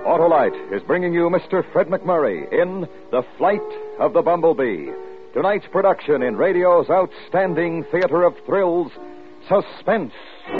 Autolite is bringing you Mr. Fred McMurray in The Flight of the Bumblebee. Tonight's production in radio's outstanding theater of thrills, Suspense.